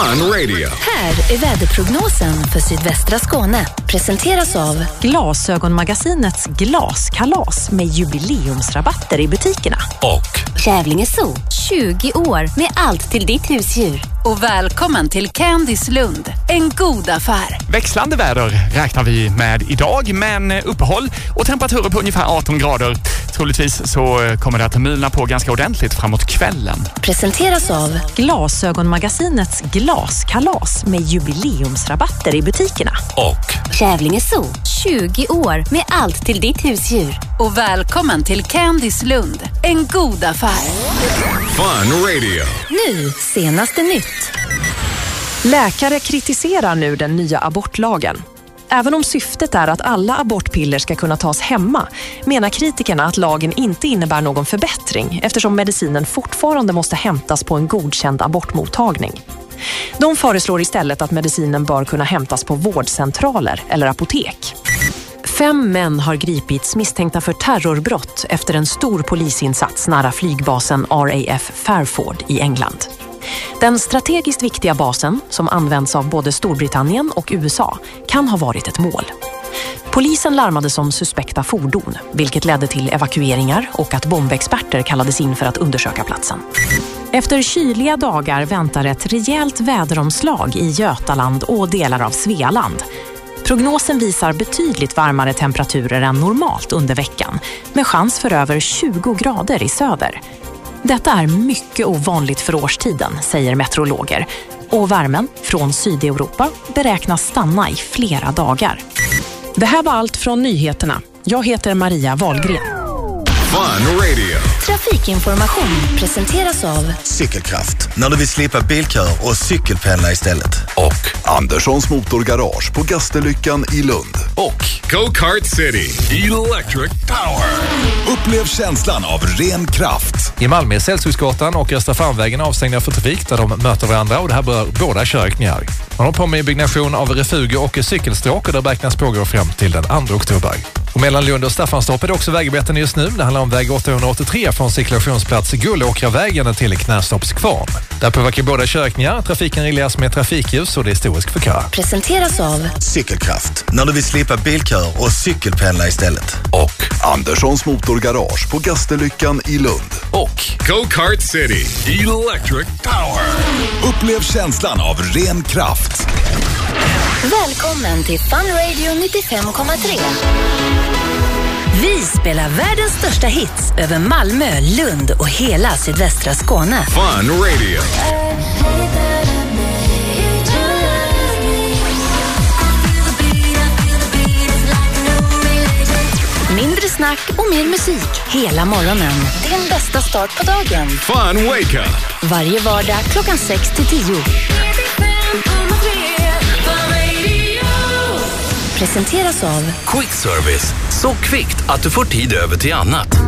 Fun Radio. Här är väderprognosen för sydvästra Skåne. Presenteras av Glasögonmagasinets glaskalas med jubileumsrabatter i butikerna. Och Kävlinge Zoo, 20 år med allt till ditt husdjur. Och välkommen till Candice Lund, en god affär. Växlande väder räknar vi med idag, men uppehåll och temperaturer på ungefär 18 grader. Troligtvis så kommer det att mulna på ganska ordentligt framåt kvällen. Presenteras av Glasögonmagasinets glaskalas med jubileumsrabatter i butikerna. Och Kävlinge Zoo, 20 år med allt till ditt husdjur. Och välkommen till Candice Lund, en god affär. Fun Radio. Nu, senaste nytt. Läkare kritiserar nu den nya abortlagen. Även om syftet är att alla abortpiller ska kunna tas hemma menar kritikerna att lagen inte innebär någon förbättring eftersom medicinen fortfarande måste hämtas på en godkänd abortmottagning. De föreslår istället att medicinen bör kunna hämtas på vårdcentraler eller apotek. 5 män har gripits misstänkta för terrorbrott efter en stor polisinsats nära flygbasen RAF Fairford i England. Den strategiskt viktiga basen, som används av både Storbritannien och USA, kan ha varit ett mål. Polisen larmades om suspekta fordon, vilket ledde till evakueringar och att bombexperter kallades in för att undersöka platsen. Efter kyliga dagar väntar ett rejält väderomslag i Götaland och delar av Svealand. Prognosen visar betydligt varmare temperaturer än normalt under veckan, med chans för över 20 grader i söder. Detta är mycket ovanligt för årstiden, säger meteorologer. Och värmen från Sydeuropa beräknas stanna i flera dagar. Det här var allt från nyheterna. Jag heter Maria Wahlgren. Fun Radio. Trafikinformation presenteras av Cykelkraft, när du vill slippa bilkör och cykelpendla istället. Och Anderssons motorgarage på Gastenlyckan i Lund. Och Go-Kart City Electric Power. Upplev känslan av ren kraft. I Malmö är Celsiusgatan och Östra Farmvägen avstängda för trafik där de möter varandra och det här berör båda körriktningar. Man har på med byggnation av refuger och cykelstråk och det beräknas pågå fram till den 2 oktober. Och mellan Lund och Staffanstorp är det också vägarbeten just nu. Det handlar om väg 883 från cirkulationsplats Gullåkravägen till Knästorpskvarn. Där påverkar båda körriktningar. Trafiken regleras med trafikljus och det är historisk förkör. Presenteras av Cykelkraft, när du vill slippa bilkör och cykelpendla istället. Och Anderssons motorgarage på Gastenlyckan i Lund. Och Go-Kart City Electric Power. Upplev känslan av ren kraft. Välkommen till Fun Radio 95,3. Vi spelar världens största hits över Malmö, Lund och hela sydvästra Skåne. Fun Radio. Mindre snack och mer musik hela morgonen. Din bästa start på dagen. Fun Wake Up. Varje vardag klockan 6 till 10. Presenteras av Quick Service. Så kvickt att du får tid över till annat.